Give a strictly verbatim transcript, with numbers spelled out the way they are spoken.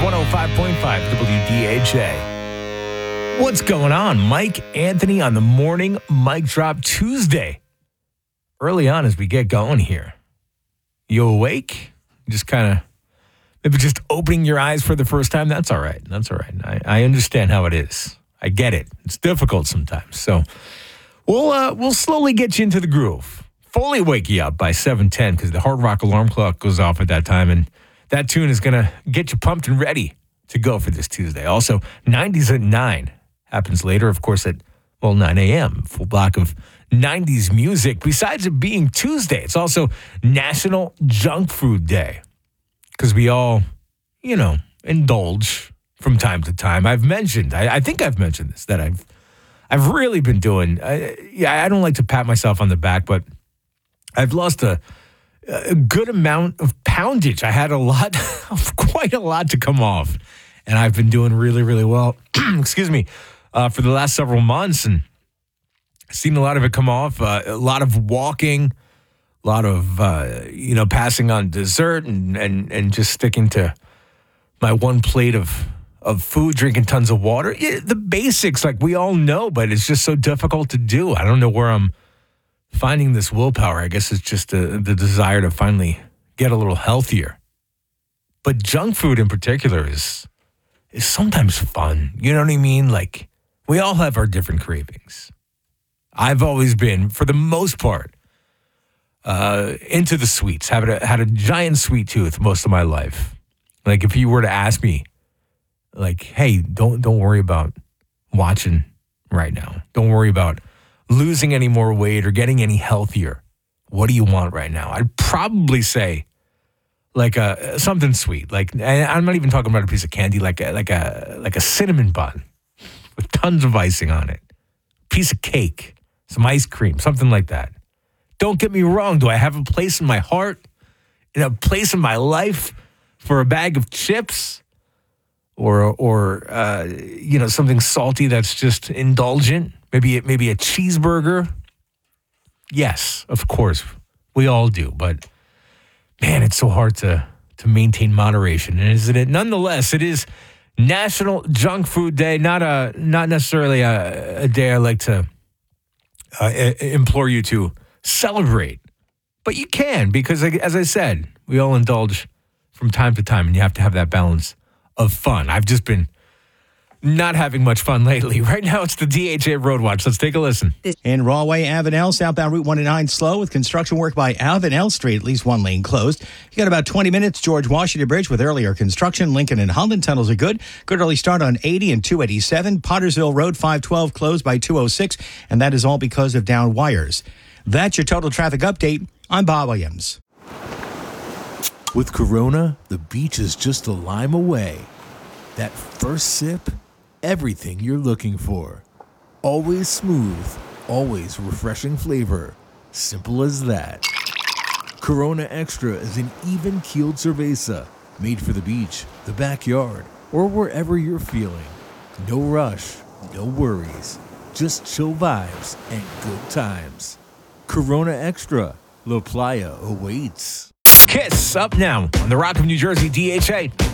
one oh five point five W D H A. What's going on? Mike Anthony on the morning mic drop Tuesday. Early on as we get going here. You awake? Just kind of, maybe just opening your eyes for the first time? That's all right. That's all right. I, I understand how it is. I get it. It's difficult sometimes. So we'll uh, we'll slowly get you into the groove. Fully wake you up by seven ten because the Hard Rock alarm clock goes off at that time, and that tune is going to get you pumped and ready to go for this Tuesday. Also, nineties at nine happens later, of course, at, well, nine a.m. Full block of nineties music. Besides it being Tuesday, it's also National Junk Food Day because we all, you know, indulge from time to time. I've mentioned, I, I think I've mentioned this, that I've I've really been doing, I, yeah, I don't like to pat myself on the back, but I've lost a, a good amount of poundage. I had a lot, quite a lot to come off, and I've been doing really, really well, excuse me, uh, for the last several months, and seen a lot of it come off, uh, a lot of walking, a lot of, uh, you know, passing on dessert and, and, and just sticking to my one plate of of food, drinking tons of water. Yeah, the basics, like we all know, but it's just so difficult to do. I don't know where I'm finding this willpower. I guess it's just a, the desire to finally get a little healthier. But junk food in particular is is sometimes fun. You know what I mean? Like, we all have our different cravings. I've always been, for the most part, uh, into the sweets. Had a, had a giant sweet tooth most of my life. Like, if you were to ask me, like, hey, don't don't worry about watching right now. Don't worry about losing any more weight or getting any healthier. What do you want right now? I'd probably say like a something sweet. Like, I'm not even talking about a piece of candy, like a, like a like a cinnamon bun with tons of icing on it. Piece of cake, some ice cream, something like that. Don't get me wrong. Do I have a place in my heart, in a place in my life for a bag of chips? Or, or uh, you know, something salty that's just indulgent. Maybe, maybe a cheeseburger. Yes, of course, we all do. But man, it's so hard to to maintain moderation, isn't it? Nonetheless, it is National Junk Food Day. Not a not necessarily a, a day I like to uh, implore you to celebrate, but you can because, as I said, we all indulge from time to time, and you have to have that balance of fun. I've just been not having much fun lately. Right now, it's the D H A Road Watch. Let's take a listen. In Rahway, Avenel, southbound Route one oh nine slow with construction work by Avenel Street, at least one lane closed. You got about twenty minutes. George Washington Bridge with earlier construction. Lincoln and Holland tunnels are good. Good early start on eighty and two eighty-seven. Pottersville Road five twelve closed by two oh six, and that is all because of down wires. That's your total traffic update. I'm Bob Williams. With Corona, the beach is just a lime away. That first sip, everything you're looking for. Always smooth, always refreshing flavor. Simple as that. Corona Extra is an even-keeled cerveza, made for the beach, the backyard, or wherever you're feeling. No rush, no worries, just chill vibes and good times. Corona Extra, La Playa awaits. Kiss up now on the Rock of New Jersey D H A.